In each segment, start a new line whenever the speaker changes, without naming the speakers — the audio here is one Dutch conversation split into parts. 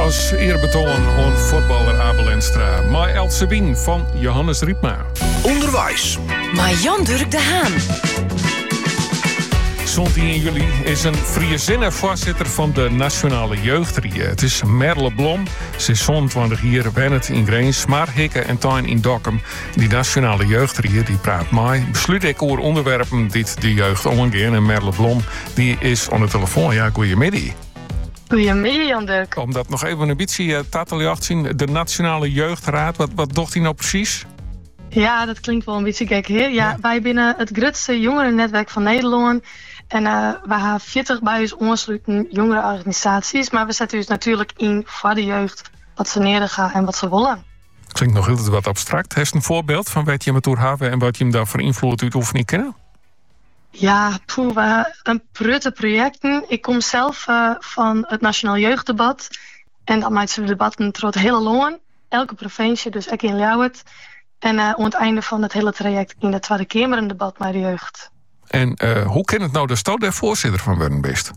Als eerbetoon aan voetballer Abel Enstra. Maar El Sabine van Johannes Riepma.
Onderwijs.
Maar Jan-Dirk de Haan.
Zondag 1 juli is een Friesinne voorzitter van de Nationale Jeugdrie. Het is Merle Blom. Ze is 20 jaar wennet in Greens, maar Hikke en Tuin in Dokkum. Die Nationale Jeugdrie die praat mij. Besluit ik over onderwerpen die de jeugd omgaan. En Merle Blom die is aan de telefoon. Ja, goeiemiddag.
Goedemiddag, Jan-Dirk.
Omdat nog even een beetje tatel zien. De Nationale Jeugdraad, wat doet hij nou precies?
Ja, dat klinkt wel een beetje gek, hè? Ja, wij binnen het grootste jongerennetwerk van Nederland. En we hebben 40 bij ons aansluiten jongerenorganisaties. Maar we zetten dus natuurlijk in voor de jeugd wat ze neer gaan en wat ze willen.
Klinkt nog heel wat abstract. Heeft een voorbeeld van wat je hem toe hebben en wat je hem daarvoor invloed uit hoeft niet kennen?
Ja, we een prutte projecten. Ik kom zelf van het Nationaal Jeugddebat. En dat maakt ze debatten door het hele land. Elke provincie, dus ook in Ljouwert. En aan het einde van het hele traject in de Tweede Kamer een debat met de jeugd.
En hoe kan het nou dat je daar voorzitter van worden best?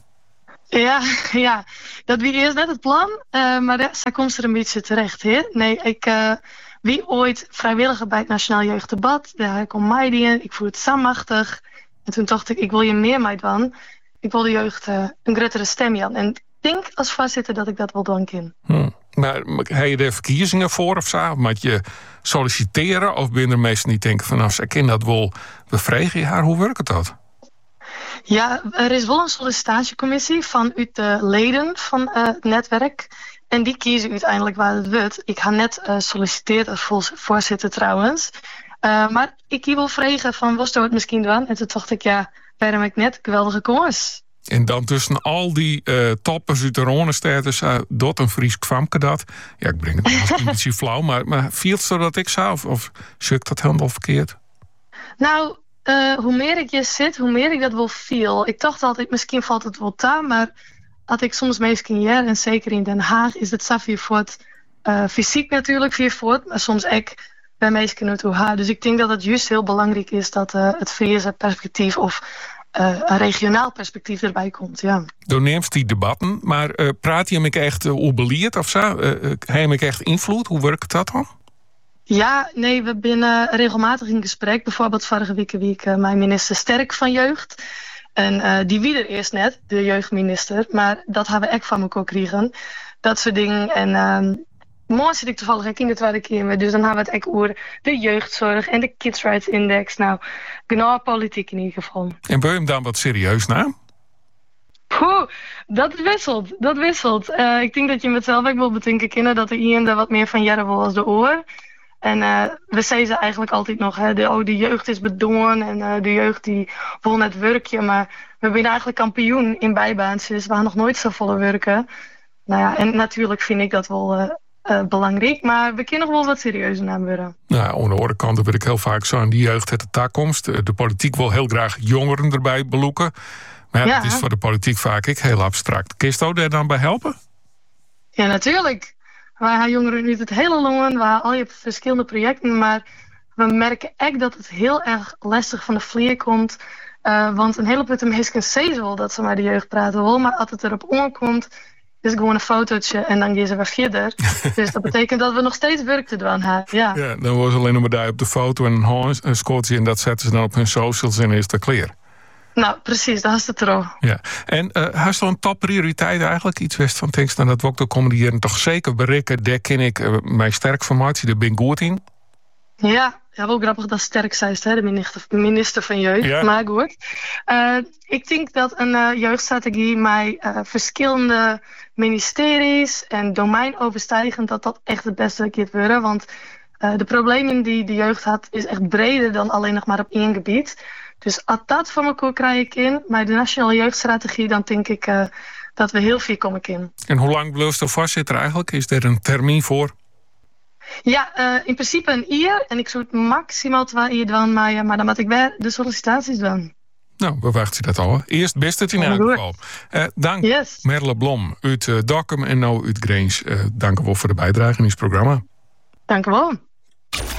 Ja, dat wie eerst net het plan, maar daar komt er een beetje terecht. Hè? Nee, wie ooit vrijwilliger bij het Nationaal Jeugddebat, daar kom mij in, ik voel het zamachtig. En toen dacht ik wil je meer mij doen. Ik wil de jeugd een grotere stem aan. En ik denk als voorzitter dat ik dat wel doen kan.
Maar heb je er verkiezingen voor of zo? Moet je solliciteren? Of ben er meestal niet denken van als ik ken dat wel bevragen je haar? Hoe werkt dat?
Ja, er is wel een sollicitatiecommissie vanuit de leden van het netwerk. En die kiezen uiteindelijk waar het wordt. Ik ga net solliciteerd als voorzitter trouwens. Maar ik wil vragen van, was er het misschien doen? En toen dacht ik, waarom ik net? Geweldige koers.
En dan tussen al die toppers uit de Ronestatus, dat een Fries kwamke dat. Ja, ik breng het misschien een beetje flauw, maar viel het zo dat ik zou? Of zit dat helemaal verkeerd?
Nou, hoe meer ik hier zit, hoe meer ik dat wel viel. Ik dacht altijd, misschien valt het wel daar, maar had ik soms meestal hier, en zeker in Den Haag, is het Safir voort. Fysiek natuurlijk weer voort, maar soms ook bij meestal naartoe haar. Dus ik denk dat het juist heel belangrijk is dat het Friese perspectief of een regionaal perspectief erbij komt, ja.
Door neemt die debatten, maar praat je hem echt hoe beleerd of zo? Heb je hem echt invloed? Hoe werkt dat dan?
Ja, nee, we zijn regelmatig in gesprek. Bijvoorbeeld vorige week mijn minister Sterk van Jeugd. En die wie er eerst net, de jeugdminister. Maar dat hebben we echt van elkaar gekregen. Dat soort dingen. En morgen zit ik toevallig ook in de Tweede Kamer. Dus dan hebben we het echt over de jeugdzorg en de Kids Rights Index. Nou, genau politiek in ieder geval.
En wil je hem dan wat serieus na?
Dat wisselt. Ik denk dat je met zelf ook wel bedenken kunnen dat de iemand er wat meer van jaren wil als de oor. En we zeggen eigenlijk altijd nog, de jeugd is bedoorn en de jeugd die wil net werken. Maar we zijn eigenlijk kampioen in bijbaantjes. We gaan nog nooit zo volle werken. Nou ja, en natuurlijk vind ik dat wel belangrijk. Maar we kunnen nog wel wat serieuzer naar worden.
Nou, aan de andere kant wil ik heel vaak zo aan die jeugd het de toekomst. De politiek wil heel graag jongeren erbij beloeken. Maar het is voor de politiek vaak heel abstract. Kun je daar dan bij helpen?
Ja, natuurlijk. Wij hebben jongeren nu het hele land, we hebben al je verschillende projecten, maar we merken echt dat het heel erg lastig van de vlier komt. Want een hele punt mensen zeggen wel dat ze maar de jeugd praten wil, maar als het erop aankomt, is het gewoon een fotootje en dan gaan ze weer verder. Dus dat betekent dat we nog steeds werk te doen hebben. Ja,
dan wordt alleen nog maar daar op de foto en een scoortje en dat zetten ze dan op hun socials en is het klaar.
Nou, precies, dat is het er al.
Ja. En hast je een topprioriteit eigenlijk? Iets wist van tekst dan dat we ook de komende jaren toch zeker bereiken. Daar ken ik mij sterk van maak. Daar ben ik goed in.
Ja, wel grappig dat Sterk zei, de minister van Jeugd. Ja. Maar goed. Ik denk dat een jeugdstrategie met verschillende ministeries en domeinoverstijgend dat echt het beste gaat worden. Want de problemen die de jeugd had is echt breder dan alleen nog maar op één gebied. Dus als dat van elkaar krijg ik in, maar de Nationale Jeugdstrategie, dan denk ik dat we heel veel komen in.
En hoe lang blijft de voorzitter eigenlijk? Is er een termijn voor?
Ja, in principe een jaar. En ik zou het maximaal 2 jaar doen, maar dan moet ik weer de sollicitaties doen.
Nou, we wachten dat al. Eerst best het in elk geval. Dank Merle Blom uit Dokkum en nou uit Greens. Dank u wel voor de bijdrage in dit programma.
Dank u wel.